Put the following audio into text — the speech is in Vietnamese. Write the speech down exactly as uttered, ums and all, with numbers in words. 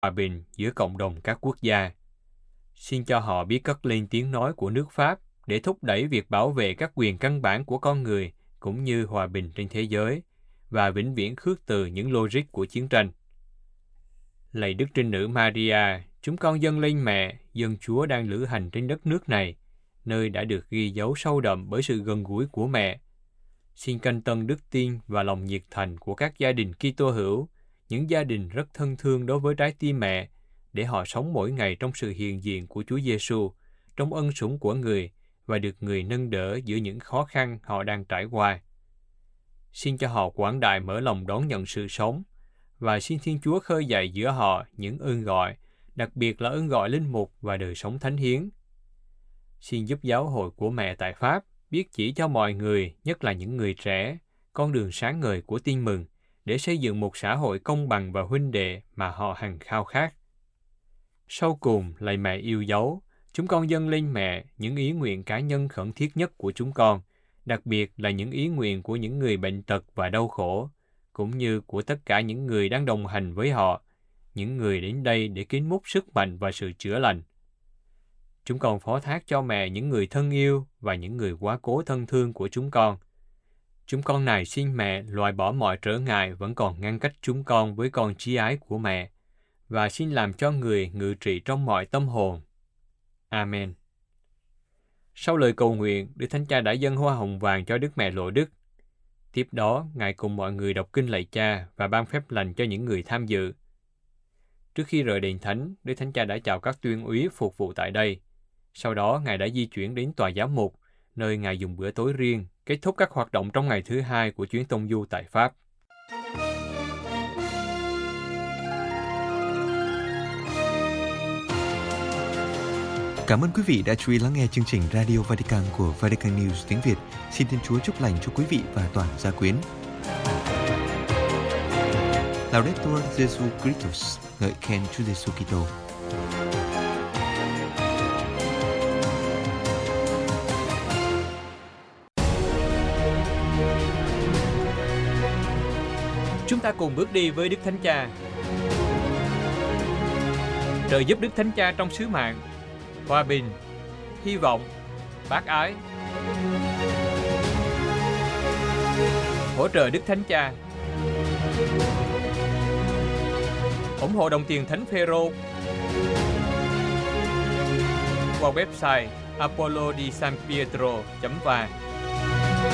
hòa bình giữa cộng đồng các quốc gia. Xin cho họ biết cất lên tiếng nói của nước Pháp để thúc đẩy việc bảo vệ các quyền căn bản của con người cũng như hòa bình trên thế giới và vĩnh viễn khước từ những logic của chiến tranh. Lạy Đức Trinh Nữ Maria, chúng con dâng lên mẹ, dân Chúa đang lữ hành trên đất nước này, nơi đã được ghi dấu sâu đậm bởi sự gần gũi của mẹ. Xin canh tân đức tin và lòng nhiệt thành của các gia đình Kitô hữu, những gia đình rất thân thương đối với trái tim mẹ, để họ sống mỗi ngày trong sự hiện diện của Chúa Giêsu, trong ân sủng của người và được người nâng đỡ giữa những khó khăn họ đang trải qua. Xin cho họ quảng đại mở lòng đón nhận sự sống, và xin Thiên Chúa khơi dậy giữa họ những ơn gọi, đặc biệt là ơn gọi linh mục và đời sống thánh hiến. Xin giúp giáo hội của mẹ tại Pháp biết chỉ cho mọi người, nhất là những người trẻ, con đường sáng ngời của tin mừng để xây dựng một xã hội công bằng và huynh đệ mà họ hằng khao khát. Sau cùng, lạy mẹ yêu dấu, chúng con dâng lên mẹ những ý nguyện cá nhân khẩn thiết nhất của chúng con, đặc biệt là những ý nguyện của những người bệnh tật và đau khổ, cũng như của tất cả những người đang đồng hành với họ, những người đến đây để kính múc sức mạnh và sự chữa lành. Chúng con phó thác cho mẹ những người thân yêu và những người quá cố thân thương của chúng con. Chúng con này xin mẹ loại bỏ mọi trở ngại vẫn còn ngăn cách chúng con với con chí ái của mẹ, và xin làm cho người ngự trị trong mọi tâm hồn. Amen. Sau lời cầu nguyện, Đức Thánh Cha đã dâng hoa hồng vàng cho Đức Mẹ Lộ Đức. Tiếp đó, Ngài cùng mọi người đọc kinh lạy Cha và ban phép lành cho những người tham dự. Trước khi rời đền thánh, Đức Thánh Cha đã chào các tuyên úy phục vụ tại đây. Sau đó, Ngài đã di chuyển đến tòa giám mục, nơi Ngài dùng bữa tối riêng, kết thúc các hoạt động trong ngày thứ hai của chuyến tông du tại Pháp. Cảm ơn quý vị đã chú ý lắng nghe chương trình Radio Vatican của Vatican News tiếng Việt. Xin Thiên Chúa chúc lành cho quý vị và toàn gia quyến. Laudetur Jesu Christus, ngợi khen Chúa Giêsu Kitô. Chúng ta cùng bước đi với Đức Thánh Cha. Trợ giúp Đức Thánh Cha trong sứ mạng: hòa bình, hy vọng, bác ái. Hỗ trợ Đức Thánh Cha. Ủng hộ đồng tiền Thánh Phêrô qua website apollo di san pietro chấm va.